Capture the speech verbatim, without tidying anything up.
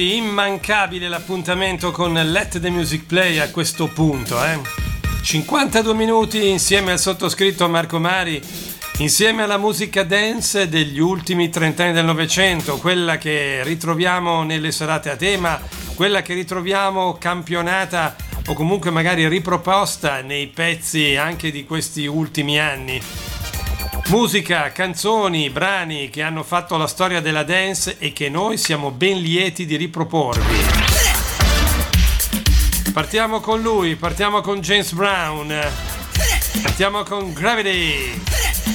Immancabile l'appuntamento con Let the Music Play a questo punto, eh? cinquantadue minuti insieme al sottoscritto Marco Mari, insieme alla musica dance degli ultimi trent'anni del Novecento, quella che ritroviamo nelle serate a tema, quella che ritroviamo campionata o comunque magari riproposta nei pezzi anche di questi ultimi anni. Musica, canzoni, brani che hanno fatto la storia della dance e che noi siamo ben lieti di riproporvi. Partiamo con lui, partiamo con James Brown, partiamo con Gravity.